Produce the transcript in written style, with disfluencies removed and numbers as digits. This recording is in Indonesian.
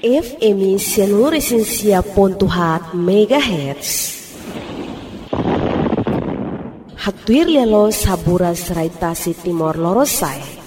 FM Seluruh Pontuhat MHz. Haktuir lelo sabura serai tasi timor lorosai.